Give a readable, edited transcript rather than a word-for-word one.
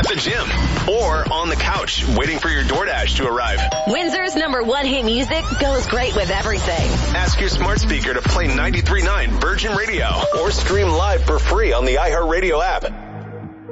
at the gym, or on the couch waiting for your DoorDash to arrive. Windsor's #1 hit music goes great with everything. Ask your smart speaker to play 93.9 Virgin Radio or stream live for free on the iHeartRadio app.